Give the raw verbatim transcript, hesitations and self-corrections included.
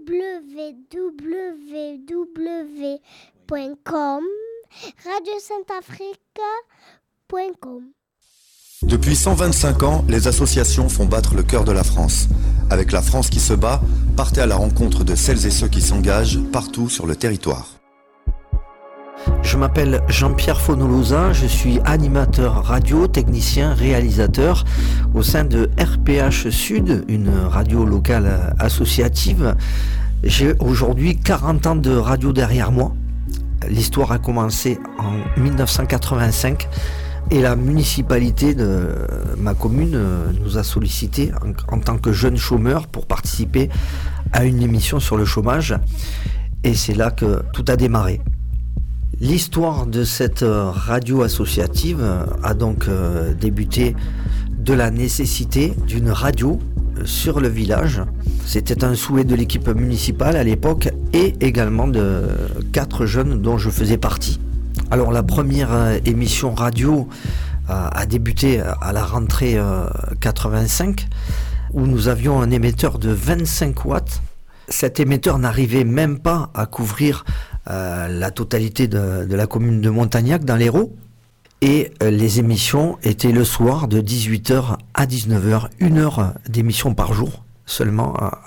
w w w point com, radio centafrique point com. Depuis cent vingt-cinq ans, les associations font battre le cœur de la France. Avec La France qui se bat, partez à la rencontre de celles et ceux qui s'engagent partout sur le territoire. Je m'appelle Jean-Pierre Fonolosa, je suis animateur radio, technicien, réalisateur au sein de R P H Sud, une radio locale associative. J'ai aujourd'hui quarante ans de radio derrière moi. L'histoire a commencé en dix-neuf cent quatre-vingt-cinq et la municipalité de ma commune nous a sollicité en, en tant que jeunes chômeurs pour participer à une émission sur le chômage. Et c'est là que tout a démarré. L'histoire de cette radio associative a donc débuté de la nécessité d'une radio sur le village. C'était un souhait de l'équipe municipale à l'époque et également de quatre jeunes dont je faisais partie. Alors la première émission radio a débuté à la rentrée quatre-vingt-cinq où nous avions un émetteur de vingt-cinq watts. Cet émetteur n'arrivait même pas à couvrir euh, la totalité de, de la commune de Montagnac dans l'Hérault. Et euh, les émissions étaient le soir de dix-huit heures à dix-neuf heures, une heure d'émission par jour seulement.